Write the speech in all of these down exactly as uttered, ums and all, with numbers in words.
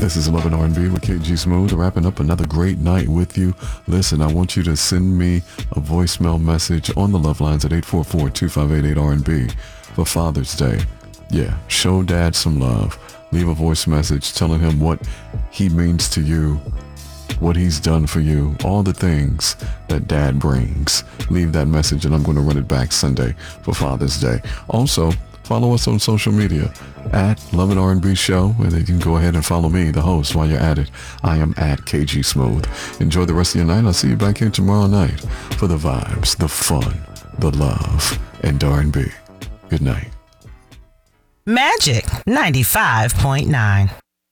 This is eleven R and B with K G Smooth, wrapping up another great night with you. Listen, I want you to send me a voicemail message on the love lines at eight four four, two five eight, eight R and B for Father's Day. Yeah, show dad some love. Leave a voice message telling him what he means to you, what he's done for you, all the things that dad brings. Leave that message and I'm going to run it back Sunday for Father's Day. Also, follow us on social media at Love and R and B Show, and you can go ahead and follow me, the host, while you're at it. I am at K G Smooth. Enjoy the rest of your night. I'll see you back here tomorrow night for the vibes, the fun, the love, and R and B. Good night. Magic ninety-five point nine.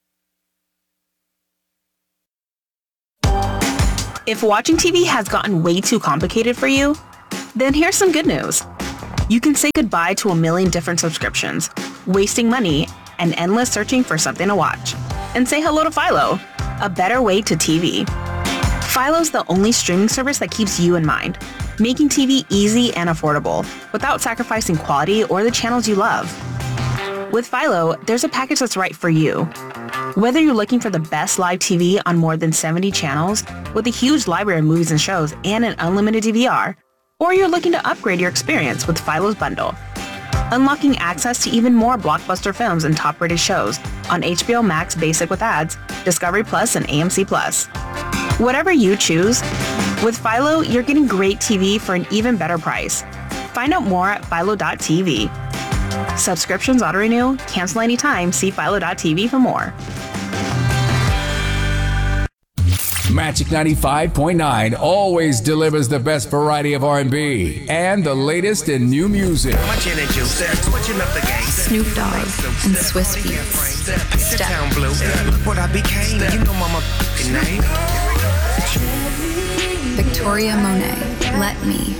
If watching T V has gotten way too complicated for you, then here's some good news. You can say goodbye to a million different subscriptions, wasting money and endless searching for something to watch, and say hello to Philo, a better way to T V. Philo's the only streaming service that keeps you in mind, making T V easy and affordable without sacrificing quality or the channels you love. With Philo, there's a package that's right for you. Whether you're looking for the best live T V on more than seventy channels with a huge library of movies and shows and an unlimited D V R, or you're looking to upgrade your experience with Philo's bundle, unlocking access to even more blockbuster films and top-rated shows on H B O Max Basic with ads, Discovery Plus, and A M C Plus. Whatever you choose, with Philo, you're getting great T V for an even better price. Find out more at philo dot t v. Subscriptions auto-renew, cancel anytime, see philo dot t v for more. Magic ninety-five point nine always delivers the best variety of R and B and the latest in new music. Snoop Dogg and Swiss Beats. Step. Victoria Monet, Let Me.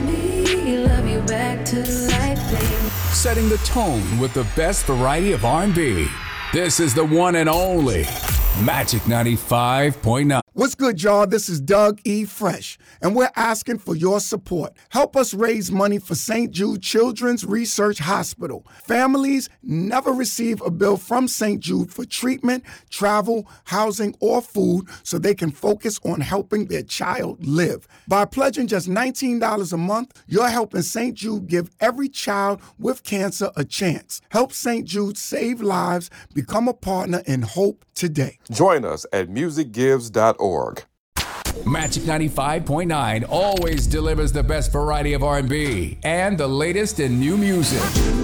Setting the tone with the best variety of R and B. This is the one and only Magic ninety-five point nine. What's good, y'all? This is Doug E. Fresh, and we're asking for your support. Help us raise money for Saint Jude Children's Research Hospital. Families never receive a bill from Saint Jude for treatment, travel, housing, or food so they can focus on helping their child live. By pledging just nineteen dollars a month, you're helping Saint Jude give every child with cancer a chance. Help Saint Jude save lives. Become a partner in hope today. Join us at music gives dot org. Magic ninety-five point nine always delivers the best variety of R and B and the latest in new music.